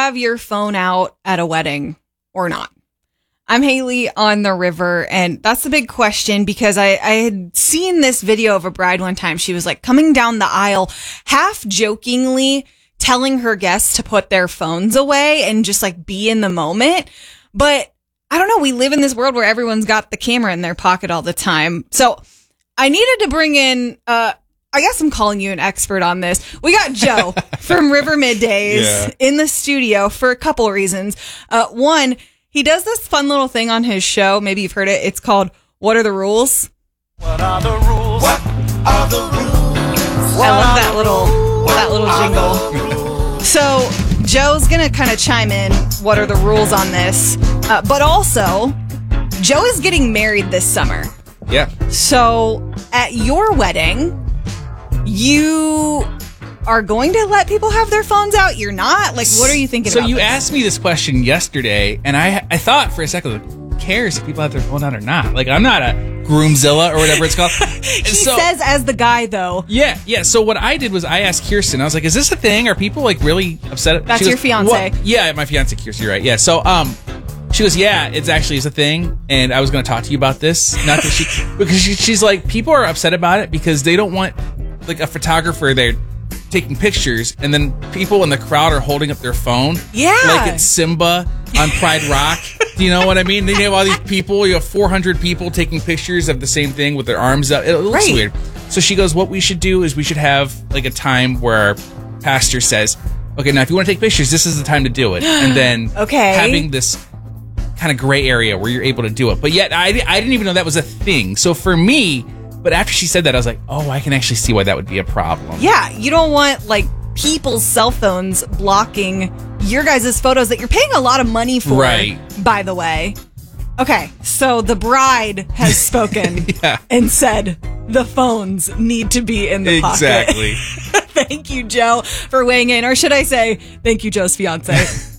have your phone out at a wedding or not? I'm Haley on the river, and that's the big question because I had seen this video of a bride one time. She was like coming down the aisle, half jokingly telling her guests to put their phones away and just like be in the moment. But I don't know. We live in this world where everyone's got the camera in their pocket all the time. So I needed to bring in, I guess I'm calling you an expert on this. We got Joe from River Middays in the studio for a couple reasons. One, he does this fun little thing on his show. Maybe you've heard it. It's called What Are the Rules? What are the rules? What are the rules? I love that little jingle. So Joe's going to kind of chime in. What are the rules on this? But also, Joe is getting married this summer. Yeah. So at your wedding, you are going to let people have their phones out? You're not? Like, what are you thinking about? So you asked me this question yesterday, and I thought for a second, like, who cares if people have their phone out or not? Like, I'm not a groomzilla or whatever it's called. He says as the guy, though. Yeah. So what I did was I asked Kirsten. I was like, is this a thing? Are people, like, really upset? That's your fiance. What? Yeah, my fiance, Kirsten, you're right. Yeah, so, she goes, yeah, it's actually a thing, and I was going to talk to you about this. Not that because she's like, people are upset about it because they don't want, like, a photographer there taking pictures, and then people in the crowd are holding up their phone. Yeah. Like it's Simba on Pride Rock. Do you know what I mean? Then you have all these people, you have 400 people taking pictures of the same thing with their arms up. It looks weird. So she goes, what we should do is we should have like a time where our pastor says, okay, now if you want to take pictures, this is the time to do it. And then having this kind of gray area where you're able to do it. But yet I didn't even know that was a thing. So for me, but after she said that, I was like, oh, I can actually see why that would be a problem. Yeah, you don't want, like, people's cell phones blocking your guys' photos that you're paying a lot of money for, by the way. Okay, so the bride has spoken and said the phones need to be in the pocket. Exactly. Thank you, Joe, for weighing in. Or should I say, thank you, Joe's fiance.